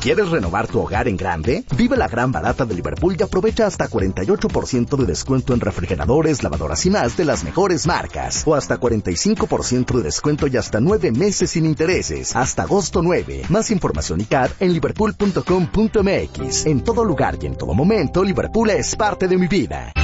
¿Quieres renovar tu hogar en grande? Vive la gran barata de Liverpool y aprovecha hasta 48% de descuento en refrigeradores, lavadoras y más de las mejores marcas. O hasta 45% de descuento y hasta 9 meses sin intereses. Hasta agosto 9. Más información y CAD en liverpool.com.mx. En todo lugar y en todo momento, Liverpool es parte de mi vida.